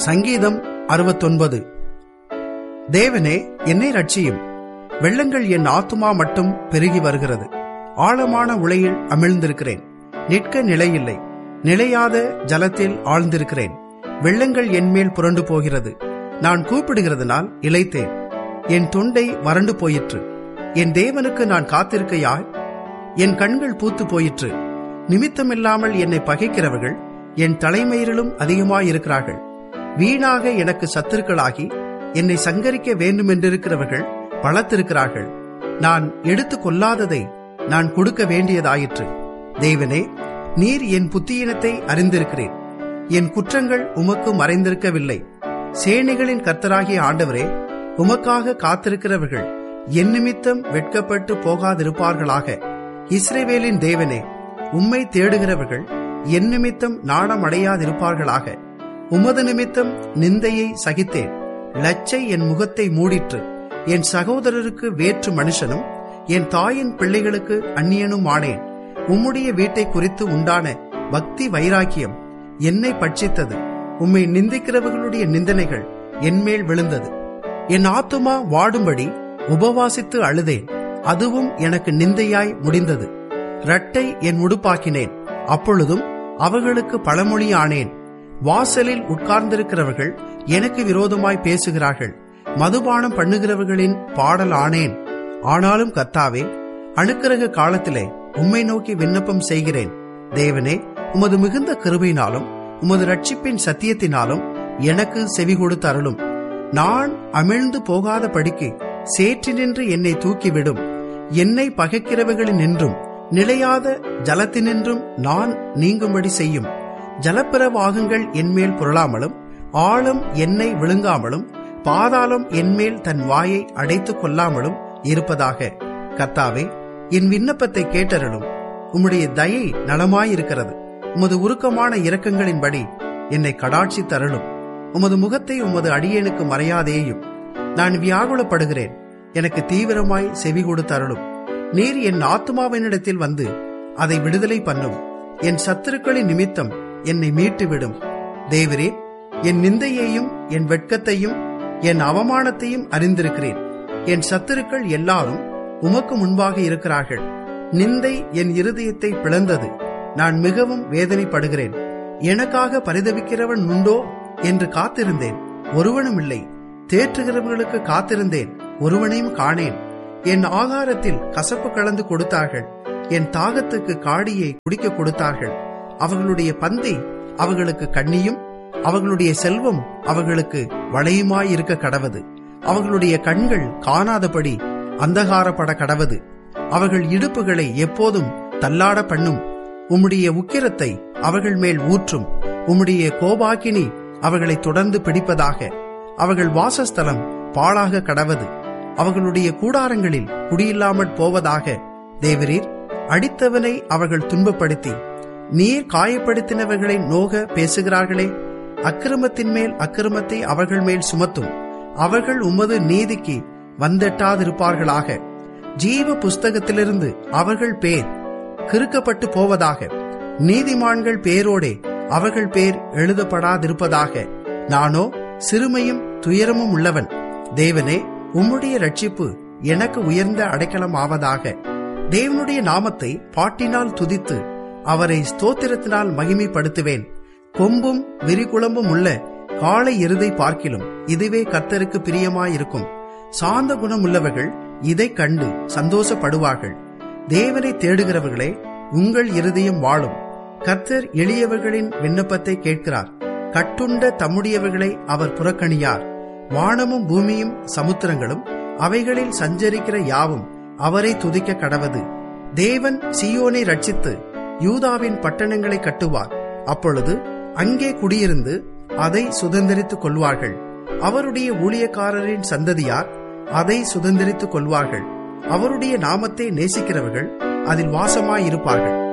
சங்கீதம் 69. தேவனே, என்னை ரட்சியும். வெள்ளங்கள் என் ஆத்துமா மட்டும் பெருகி வருகிறது. ஆழமான உளையில் அமிழ்ந்திருக்கிறேன். நிற்க நிலையில்லை. நிலையாத ஜலத்தில் ஆழ்ந்திருக்கிறேன். வெள்ளங்கள் என்மேல் புரண்டு போகிறது. நான் கூப்பிடுகிறதுனால் இளைத்தேன். என் தொண்டை வறண்டு போயிற்று. என் தேவனுக்கு நான் காத்திருக்கையாய் என் கண்கள் பூத்து போயிற்று. நிமித்தமில்லாமல் என்னை பகைக்கிறவர்கள் என் தலைமயிரிலும் அதிகமாயிருக்கிறார்கள். வீணாக எனக்கு சத்துருக்களாகி என்னை சங்கரிக்க வேண்டுமென்றிருக்கிறவர்கள் பலத்திருக்கிறார்கள். நான் எடுத்து கொள்ளாததை நான் கொடுக்க வேண்டியதாயிற்று. தேவனே, நீர் என் புத்தியினத்தை அறிந்திருக்கிறேன். என் குற்றங்கள் உமக்கு மறைந்திருக்கவில்லை. சேனைகளின் கர்த்தராகிய ஆண்டவரே, உமக்காக காத்திருக்கிறவர்கள் என் நிமித்தம் வெட்கப்பட்டு போகாதிருப்பார்களாக. இஸ்ரவேலின் தேவனே, உம்மை தேடுகிறவர்கள் என் நிமித்தம் நாணமடையாதிருப்பார்களாக. உமது நிமித்தம் நிந்தையை சகித்தேன். லச்சை என் முகத்தை மூடிற்று. என் சகோதரருக்கு வேற்று மனுஷனும் என் தாயின் பிள்ளைகளுக்கு அந்நியனும் ஆனேன். உம்முடைய வீட்டை குறித்து உண்டான பக்தி வைராக்கியம் என்னை பட்சித்தது. உம்மை நிந்திக்கிறவர்களுடைய நிந்தனைகள் என்மேல் விழுந்தது. என் ஆத்துமா வாடும்படி உபவாசித்து அழுதேன். அதுவும் எனக்கு நிந்தையாய் முடிந்தது. இரட்டை என் உடுப்பாக்கினேன். அப்பொழுதும் அவர்களுக்கு பழமொழியானேன். வாசலில் உட்கார்ந்திருக்கிறவர்கள் எனக்கு விரோதமாய் பேசுகிறார்கள். மதுபானம் பண்ணுகிறவர்களின் பாடல் ஆனேன். ஆனாலும் கர்த்தாவே, அனுக்கிரக காலத்திலே உம்மை நோக்கி விண்ணப்பம் செய்கிறேன். தேவனே, உமது மிகுந்த கிருபையினாலும் உமது ரட்சிப்பின் சத்தியத்தினாலும் எனக்கு செவி கொடுத்து அருளும். நான் அமிழ்ந்து போகாத படிக்கு சேற்றினின்று என்னை தூக்கிவிடும். என்னை பகைக்கிறவர்களினின்றும் நிலையாத ஜலத்தினின்றும் நான் நீங்கும்படி செய்யும். ஜலப்பிரவாகங்கள் என்மேல் புரளாமலும் ஆழம் என்னை விழுங்காமலும் பாதாளம் என்மேல் தன் வாயை அடைத்துக் கொள்ளாமலும் இருப்பதாக. கர்த்தாவே, என் விண்ணப்பத்தை கேட்டருளும். உம்முடைய தயை நலமாயிருக்கிறது. உமது உருக்கமான இரக்கங்களின்படி என்னை கடாட்சி தருளும். உமது முகத்தை உமது அடியேனுக்கு மறையாதேயும். நான் வியாகுலப்படுகிறேன். எனக்கு தீவிரமாய் செவி கொடுத்தருளும். நீர் என் ஆத்துமாவினிடத்தில் வந்து அதை விடுதலை பண்ணும். என் சத்துருக்களின் நிமித்தம் என்னை மீட்டுவிடும். தேவரே, என் நிந்தையையும் என் வெட்கத்தையும் என் அவமானத்தையும் அறிந்திருக்கிறேன். என் சத்துருக்கள் எல்லாரும் உமக்கு முன்பாக இருக்கிறார்கள். நிந்தை என் இருதயத்தை பிளந்தது. நான் மிகவும் வேதனைப்படுகிறேன். எனக்காக பரிதபிக்கிறவன் உண்டோ என்று காத்திருந்தேன், ஒருவனும் இல்லை. தேற்றுகிறவர்களுக்கு காத்திருந்தேன், ஒருவனையும் காணேன். என் ஆகாரத்தில் கசப்பு கலந்து கொடுத்தார்கள். என் தாகத்துக்கு காடியை குடிக்க கொடுத்தார்கள். அவர்களுடைய பந்தி அவர்களுக்கு கண்ணியும் அவர்களுடைய செல்வம் அவர்களுக்கு வளையுமாயிருக்க கடவது. அவர்களுடைய கண்கள் காணாதபடி அந்தகாரப்பட கடவது. அவர்கள் இடுப்புகளை எப்போதும் தள்ளாட பண்ணும். உம்முடைய உக்கிரத்தை அவர்கள் மேல் ஊற்றும். உம்முடைய கோபாக்கினி அவர்களை தொடர்ந்து பிடிப்பதாக. அவர்கள் வாசஸ்தலம் பாழாக கடவது. அவர்களுடைய கூடாரங்களில் குடியில்லாமற் போவதாக. தேவரீர், அடித்தவனை அவர்கள் துன்பப்படுத்தி நீர் காயப்படுத்தினவர்களை நோக பேசுகிறார்களே. அக்கிரமத்தின் மேல் அக்கிரமத்தை அவர்கள் மேல் சுமத்தும். அவர்கள் உமது நீதிக்கு வந்தெட்டாதிருப்பார்களாக. ஜீவ புஸ்தகத்திலிருந்து அவர்கள் பேர் கிறுக்கப்பட்டு போவதாக. நீதிமான்கள் பேரோடே அவர்கள் பேர் எழுதப்படாதிருப்பதாக. நானோ சிறுமையும் துயரமும் உள்ளவன். தேவனே, உம்முடைய ரட்சிப்பு எனக்கு உயர்ந்த அடைக்கலம் ஆவதாக. தேவனுடைய நாமத்தை பாட்டினால் துதித்து அவரை ஸ்தோத்திரத்தினால் மகிமைப்படுத்துவேன். கொம்பும் விரிகுளம்பும் உள்ள காளை எருதை பார்க்கிலும் இதுவே கர்த்தருக்கு பிரியமாயிருக்கும். சாந்த குணம் உள்ளவர்கள் இதை கண்டு சந்தோஷப்படுவார்கள். தேவனை தேடுகிறவர்களே, உங்கள் இருதயம் வாழும். கர்த்தர் எளியவர்களின் விண்ணப்பத்தை கேட்கிறார். கட்டுண்ட தம்முடையவர்களை அவர் புறக்கணியார். வானமும் பூமியும் சமுத்திரங்களும் அவைகளில் சஞ்சரிக்கிற யாவும் அவரை துதிக்க கடவது. தேவன் சீயோனை ரட்சித்து யூதாவின் பட்டணங்களை கட்டுவார். அப்பொழுது அங்கே குடியிருந்து அதை சுதந்தரித்துக் கொள்வார்கள். அவருடைய ஊழியக்காரரின் சந்ததியார் அதை சுதந்தரித்துக் கொள்வார்கள். அவருடைய நாமத்தை நேசிக்கிறவர்கள் அதில் வாசமாயிருப்பார்கள்.